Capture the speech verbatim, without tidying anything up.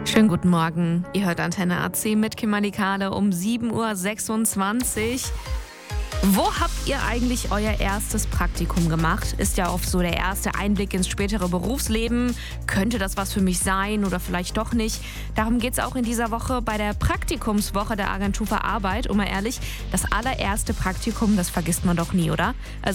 Schönen guten Morgen. Ihr hört Antenne A C mit Kimberly Kahle um sieben Uhr sechsundzwanzig. Wo habt ihr eigentlich euer erstes Praktikum gemacht? Ist ja oft so der erste Einblick ins spätere Berufsleben. Könnte das was für mich sein oder vielleicht doch nicht? Darum geht es auch in dieser Woche bei der Praktikumswoche der Agentur für Arbeit. Und mal ehrlich, das allererste Praktikum, das vergisst man doch nie, oder? Also